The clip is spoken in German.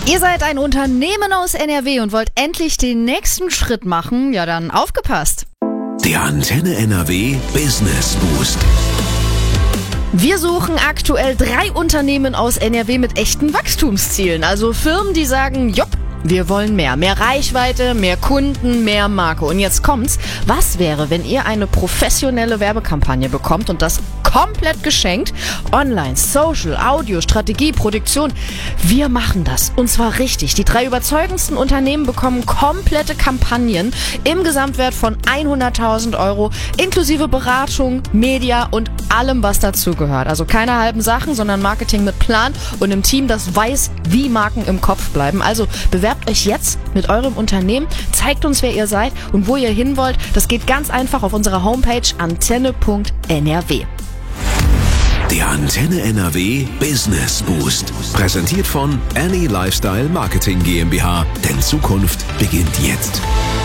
Ihr seid ein Unternehmen aus NRW und wollt endlich den nächsten Schritt machen? Ja, dann aufgepasst. Der Antenne NRW Business Boost. Wir suchen aktuell 3 Unternehmen aus NRW mit echten Wachstumszielen. Also Firmen, die sagen, jopp, wir wollen mehr. Mehr Reichweite, mehr Kunden, mehr Marke. Und jetzt kommt's. Was wäre, wenn ihr eine professionelle Werbekampagne bekommt und das komplett geschenkt? Online, Social, Audio, Strategie, Produktion. Wir machen das. Und zwar richtig. Die 3 überzeugendsten Unternehmen bekommen komplette Kampagnen im Gesamtwert von 100.000 Euro, inklusive Beratung, Media und allem, was dazugehört. Also keine halben Sachen, sondern Marketing mit Plan und einem Team, das weiß, wie Marken im Kopf bleiben. Also bewerbt euch jetzt mit eurem Unternehmen, zeigt uns, wer ihr seid und wo ihr hin wollt. Das geht ganz einfach auf unserer Homepage antenne.nrw. Der Antenne NRW Business Boost. Präsentiert von Annie Lifestyle Marketing GmbH. Denn Zukunft beginnt jetzt.